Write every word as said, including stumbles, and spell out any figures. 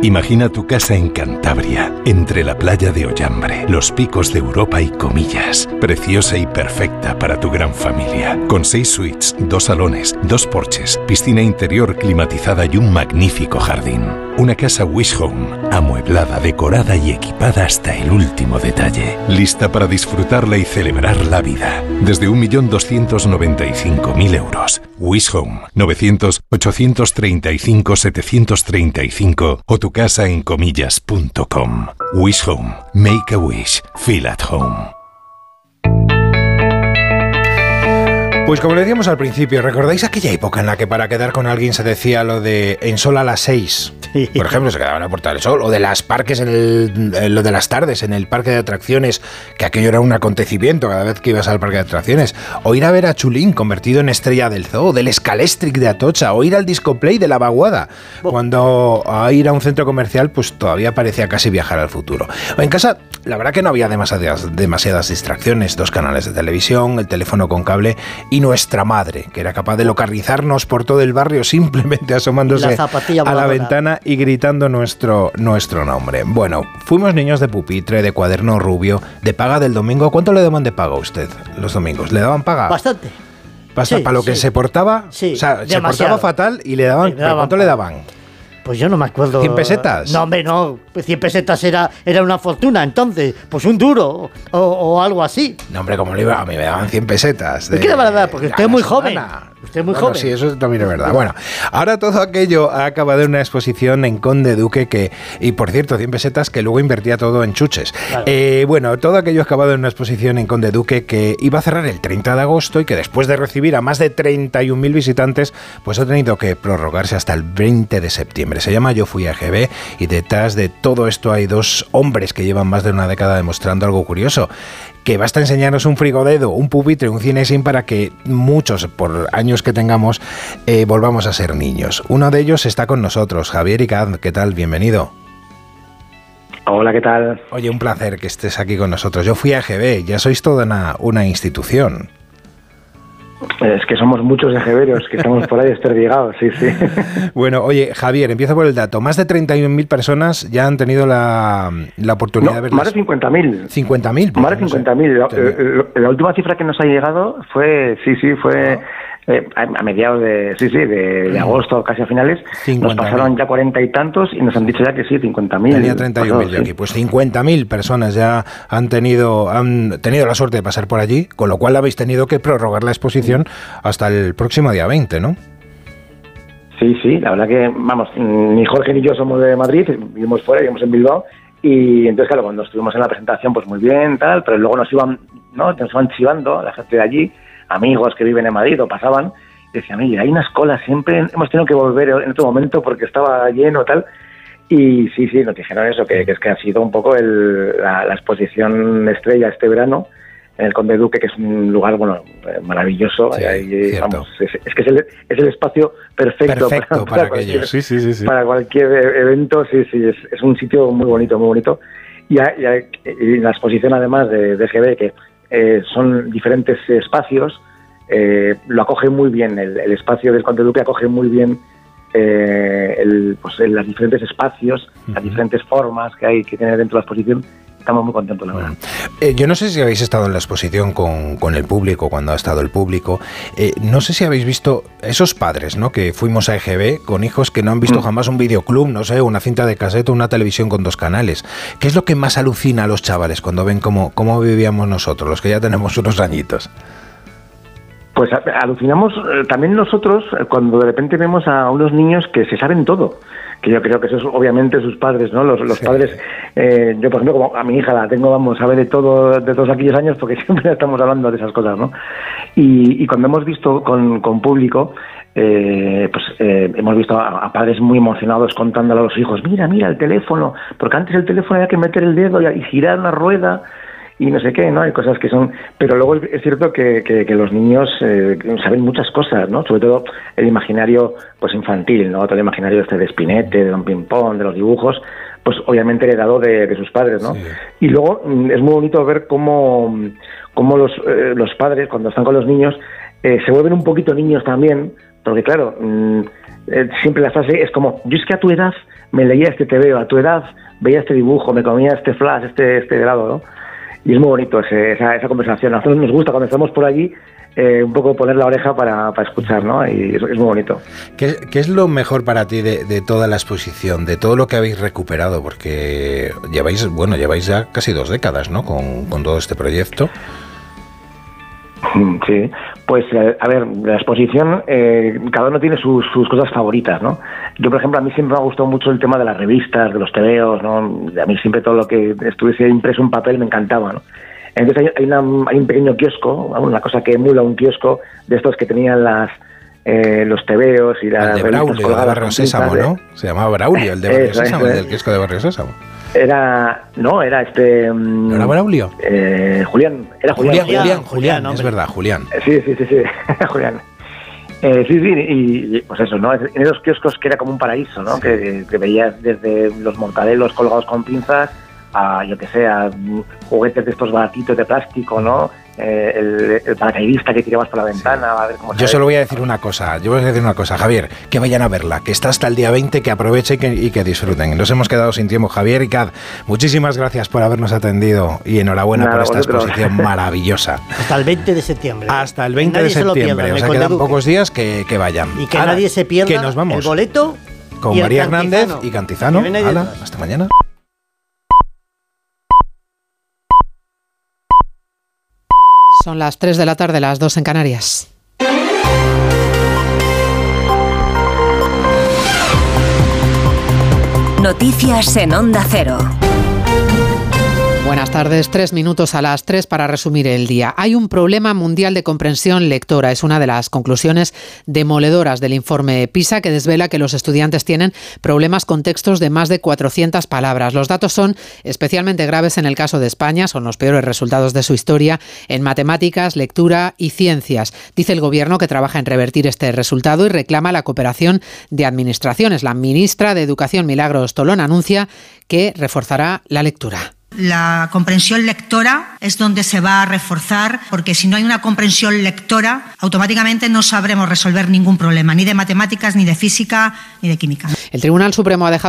Imagina tu casa en Cantabria, entre la playa de Ollambre, los picos de Europa y Comillas. Preciosa y perfecta para tu gran familia. Con seis suites, dos salones, dos porches, piscina interior climatizada y un magnífico jardín. Una casa Wish Home, amueblada, decorada y equipada hasta el último detalle. Lista para disfrutarla y celebrar la vida. Desde un millón doscientos noventa y cinco mil euros. Wish Home, novecientos, ochocientos treinta y cinco, setecientos treinta y cinco o tu casa en comillas punto com. Wish Home. Make a wish. Feel at home. Pues como le decíamos al principio, ¿recordáis aquella época en la que para quedar con alguien se decía lo de en sol a las seis? Sí. Por ejemplo, se quedaba en la Puerta del Sol, o de las parques, en el, en lo de las tardes, en el parque de atracciones, que aquello era un acontecimiento cada vez que ibas al parque de atracciones, o ir a ver a Chulín convertido en estrella del zoo, del Scalestric de Atocha, o ir al Disco Play de la Vaguada, oh. cuando a ir a un centro comercial pues todavía parecía casi viajar al futuro. O en casa, la verdad que no había demasiadas, demasiadas distracciones, dos canales de televisión, el teléfono con cable y nuestra madre, que era capaz de localizarnos por todo el barrio simplemente asomándose la a la ventana y gritando nuestro, nuestro nombre. Bueno, fuimos niños de pupitre, de cuaderno rubio, de paga del domingo. ¿Cuánto le daban de paga a usted los domingos? ¿Le daban paga? Bastante. ¿Basta, sí, para lo que sí. se portaba? Sí, o sea, demasiado. Se portaba fatal y le daban... Sí, daban ¿cuánto le daban? Pues yo no me acuerdo. ¿cien pesetas? No, hombre, no. cien pesetas era, era una fortuna, entonces. Pues un duro o, o algo así. No, hombre, como le iba, a mí me daban cien pesetas. De, ¿Qué le van a dar? Porque usted es muy joven. Semana. Usted es muy bueno, joven. Sí, eso también es verdad. Bueno, ahora todo aquello ha acabado en una exposición en Conde Duque que, y por cierto, cien pesetas que luego invertía todo en chuches. Claro. Eh, bueno, todo aquello ha acabado en una exposición en Conde Duque que iba a cerrar el treinta de agosto y que después de recibir a más de treinta y un mil visitantes, pues ha tenido que prorrogarse hasta el veinte de septiembre. Se llama Yo Fui a G B y detrás de todo esto hay dos hombres que llevan más de una década demostrando algo curioso. Que basta enseñarnos un frigodedo, un pupitre, un cinesín para que muchos, por años que tengamos, eh, volvamos a ser niños. Uno de ellos está con nosotros, Javier Icaz. ¿Qué tal? Bienvenido. Hola, ¿qué tal? Oye, un placer que estés aquí con nosotros. Yo fui a G B, ya sois toda una, una institución. Es que somos muchos ejeveros que estamos por ahí desperdigados, sí, sí. Bueno, oye, Javier, empiezo por el dato. Más de treinta y un mil personas ya han tenido la, la oportunidad no, de ver. Más de cincuenta mil. cincuenta mil. Más de cincuenta mil. No sé. la, la última cifra que nos ha llegado fue, sí, sí, fue... Eh, a mediados de, sí, sí, de, de agosto, casi a finales, nos pasaron ya cuarenta y tantos y nos han dicho ya que sí, cincuenta mil. Tenía treinta y un mil yo aquí. Pues cincuenta mil personas ya han tenido, han tenido la suerte de pasar por allí, con lo cual habéis tenido que prorrogar la exposición hasta el próximo día veinte, ¿no? Sí, sí, la verdad que, vamos, ni Jorge ni yo somos de Madrid, vivimos fuera, vivimos en Bilbao, y entonces, claro, cuando estuvimos en la presentación, pues muy bien, tal, pero luego nos iban, ¿no? Nos iban chivando la gente de allí, amigos que viven en Madrid o pasaban, y decían, oye, hay unas colas, siempre hemos tenido que volver en otro momento porque estaba lleno tal, y sí, sí, nos dijeron eso, que, que es que ha sido un poco el, la, la exposición estrella este verano, en el Conde Duque, que es un lugar, bueno, maravilloso, sí, ahí, vamos, es, es que es el, es el espacio perfecto, perfecto para, para, para, cualquier, sí, sí, sí, sí. para cualquier evento, sí, sí, es, es un sitio muy bonito, muy bonito, y, y, y la exposición además de, de G B, que Eh, son diferentes espacios, eh, lo acoge muy bien, el, el espacio del Conde Duque acoge muy bien eh, el, pues, el, los diferentes espacios, uh-huh. las diferentes formas que hay que tener dentro de la exposición. Estamos muy contentos, la verdad. Eh, yo no sé si habéis estado en la exposición con, con el público, cuando ha estado el público. Eh, no sé si habéis visto esos padres, ¿no? Que fuimos a E G B con hijos que no han visto mm. jamás un videoclub, no sé, una cinta de cassette o una televisión con dos canales. ¿Qué es lo que más alucina a los chavales cuando ven cómo, cómo vivíamos nosotros, los que ya tenemos unos añitos? Pues alucinamos eh, también nosotros cuando de repente vemos a unos niños que se saben todo. Que yo creo que eso es obviamente sus padres, ¿no? Los, los sí. padres, eh, yo por ejemplo, como a mi hija la tengo, vamos, sabe de todo, de todos aquellos años porque siempre estamos hablando de esas cosas, ¿no? Y, y cuando hemos visto con, con público, eh, pues eh, hemos visto a, a padres muy emocionados contándole a los hijos, mira, mira el teléfono, porque antes el teléfono había que meter el dedo y, y girar una rueda y no sé qué, ¿no? Hay cosas que son... Pero luego es cierto que, que, que los niños eh, saben muchas cosas, ¿no? Sobre todo el imaginario pues infantil, ¿no? Todo el imaginario este de Spinette, de Don Pimpón, de los dibujos, pues obviamente heredado de, de sus padres, ¿no? Sí. Y luego es muy bonito ver cómo, cómo los, eh, los padres, cuando están con los niños, eh, se vuelven un poquito niños también, porque claro... Mmm, eh, siempre la frase es como, yo es que a tu edad me leía este tebeo, a tu edad veía este dibujo, me comía este flash, este, este helado, ¿no? Y es muy bonito ese, esa, esa conversación. A nosotros nos gusta cuando estamos por allí eh, un poco poner la oreja para, para escuchar, ¿no? Y es, es muy bonito. ¿Qué, ¿Qué es lo mejor para ti de, de toda la exposición, de todo lo que habéis recuperado? Porque lleváis, bueno, lleváis ya casi dos décadas, ¿no? Con, con todo este proyecto. Sí, pues a ver, la exposición, eh, cada uno tiene sus, sus cosas favoritas, ¿no? Yo, por ejemplo, a mí siempre me ha gustado mucho el tema de las revistas, de los tebeos, ¿no? A mí siempre todo lo que estuviese impreso en papel me encantaba, ¿no? Entonces hay, hay, una, hay un pequeño kiosco, una cosa que emula un kiosco de estos que tenían las eh, los tebeos y las el de Braulio, de Barrio Sésamo, ¿no? De... Se llamaba Braulio, el de Barrio eso, Sésamo, eso, el del kiosco de Barrio Sésamo. Era, no, era este... ¿No era Braulio? Eh, Julián, era Julián. Julián, Julián, Julián, Julián es verdad, Julián. Sí, sí, sí, sí, Julián. Eh, sí, sí, y, y pues eso, ¿no? En esos kioscos que era como un paraíso, ¿no? Sí. Que, que veías desde los mortadelos colgados con pinzas a, yo que sé, a juguetes de estos baratitos de plástico, ¿no? Eh, el, el paracaidista que tirabas por la ventana, sí. A ver cómo se Yo ve. solo voy a decir una cosa, yo voy a decir una cosa, Javier, que vayan a verla, que está hasta el día veinte, que aprovechen y que, y que disfruten. Nos hemos quedado sin tiempo, Javier y Cad, muchísimas gracias por habernos atendido y enhorabuena Nada, por esta vosotros. exposición maravillosa. Hasta el veinte de septiembre. Hasta el veinte de septiembre, o sea, quedan Duque. pocos días que, que vayan. Y que Ala, nadie se pierda que nos vamos. el boleto con y María el Hernández y Cantizano. Ala, hasta mañana. Son las tres de la tarde, las dos en Canarias. Noticias en Onda Cero. Buenas tardes, tres minutos a las tres para resumir el día. Hay un problema mundial de comprensión lectora. Es una de las conclusiones demoledoras del informe PISA, que desvela que los estudiantes tienen problemas con textos de más de cuatrocientas palabras. Los datos son especialmente graves en el caso de España. Son los peores resultados de su historia en matemáticas, lectura y ciencias. Dice el Gobierno que trabaja en revertir este resultado y reclama la cooperación de administraciones. La ministra de Educación, Milagros Tolón, anuncia que reforzará la lectura. La comprensión lectora es donde se va a reforzar, porque si no hay una comprensión lectora, automáticamente no sabremos resolver ningún problema, ni de matemáticas, ni de física, ni de química. El Tribunal Supremo ha dejado